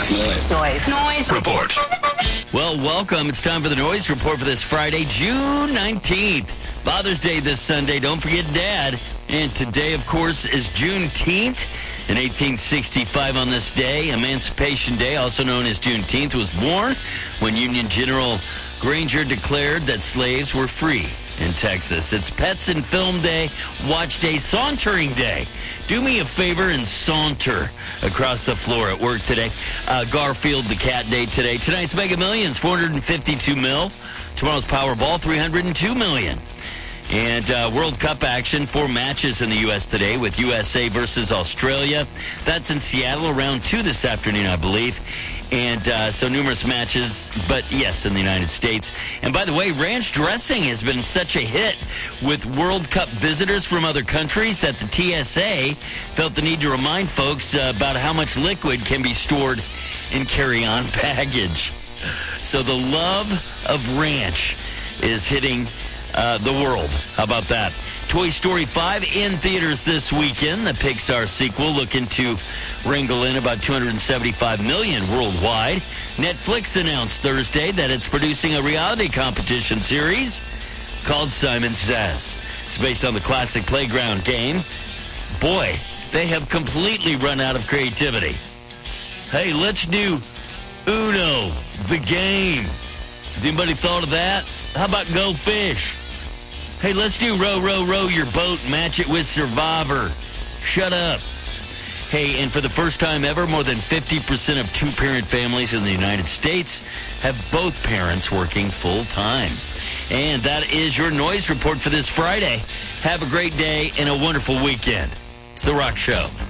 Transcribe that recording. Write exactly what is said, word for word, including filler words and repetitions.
Noise. Noise. Noise. Report. Well, welcome. It's time for the Noise Report for this Friday, June nineteenth. Father's Day this Sunday. Don't forget Dad. And today, of course, is Juneteenth. In eighteen sixty-five on this day, Emancipation Day, also known as Juneteenth, was born when Union General Granger declared that slaves were free in Texas. It's Pets and Film Day, Watch Day, Sauntering Day. Do me a favor and saunter across the floor at work today. Uh, Garfield the Cat Day today. Tonight's Mega Millions, four hundred fifty-two mil. Tomorrow's Powerball, three hundred two million. And uh, World Cup action, four matches in the U S today with U S A versus Australia. That's in Seattle around two this afternoon, I believe. And uh, so numerous matches, but yes, in the United States. And by the way, ranch dressing has been such a hit with World Cup visitors from other countries that the T S A felt the need to remind folks uh, about how much liquid can be stored in carry-on baggage. So the love of ranch is hitting uh, the world. How about that? Toy Story five in theaters this weekend. The Pixar sequel looking to wrangle in about two hundred seventy-five million dollars worldwide. Netflix announced Thursday that it's producing a reality competition series called Simon Says. It's based on the classic Playground game. Boy, they have completely run out of creativity. Hey, let's do Uno, the game. Has anybody thought of that? How about Go Fish? Hey, let's do row, row, row your boat, match it with Survivor. Shut up. Hey, and for the first time ever, more than fifty percent of two-parent families in the United States have both parents working full-time. And that is your Noise Report for this Friday. Have a great day and a wonderful weekend. It's The Rock Show.